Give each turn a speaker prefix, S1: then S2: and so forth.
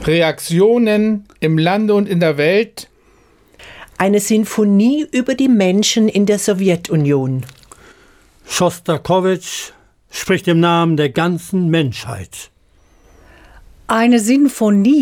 S1: Reaktionen im Lande und in der Welt.
S2: Eine Sinfonie über die Menschen in der Sowjetunion.
S3: Schostakowitsch spricht im Namen der ganzen Menschheit.
S4: Eine Sinfonie